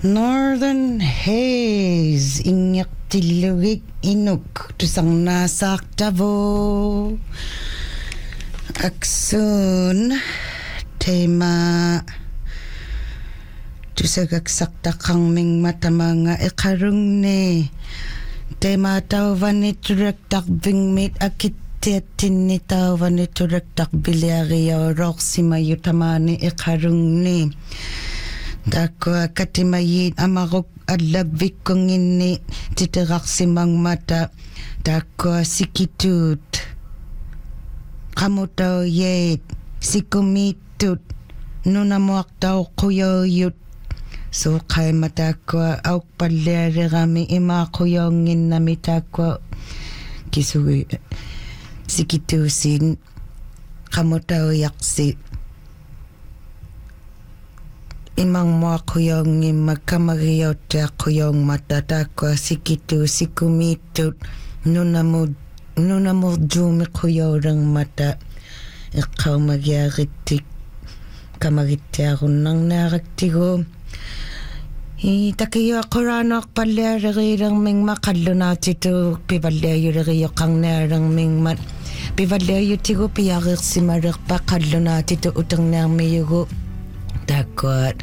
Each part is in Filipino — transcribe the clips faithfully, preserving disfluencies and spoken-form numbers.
Northern Haze inyak tilugig inuk tusang nasak tavo aksun tema tusagaksak takang ming mata mga ikarung ni tema tawan ni turak takbing mit akit tiyatin ni tawan ni turak takbilyariyo rok si mayutamani ikarung ni Dako katimayit amarok adlabik kong ini titirak simang mata dako sikitut kamuto yet sikumitut nunamuak daw kuyoyut so kay mata ko auk palyari kami ima kuyongin na mita ko kisu sikitusin kamuto yaksi imang mo kuyong magkamariyo ta kuyong matata ko sikitu sikumitut nunamud nunamud jumi kuyong mata ikaw magyaritik kamariti ako nang naraktigo itakiyo ako ranak palyaririrang ming makalo na tito pivalyariyo kang narang ming mat pivalyayo tigo piyarik si marik pakalo na tito utang nang mayugo takot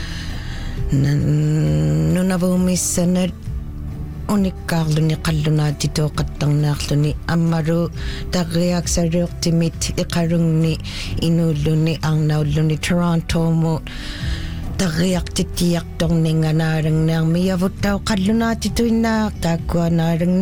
nung nabumisan na unikalo ni kaluna dito katang naklo ni amaru tagayak sa riyok timit ikarung ni inulo ni ang naulo ni Toronto mo tagayak titiyak tong ni nga narang nang mayabot daw kaluna dito inak takwa narang